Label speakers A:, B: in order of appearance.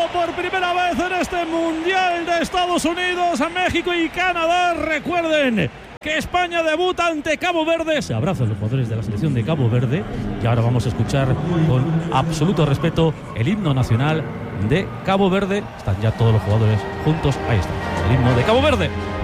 A: por primera vez en este Mundial de Estados Unidos, México y Canadá. Recuerden que España debuta ante Cabo Verde. Se abrazan los jugadores de la selección de Cabo Verde. Y ahora vamos a escuchar con absoluto respeto el himno nacional de Cabo Verde. Están ya todos los jugadores juntos. Ahí está, el himno de Cabo Verde.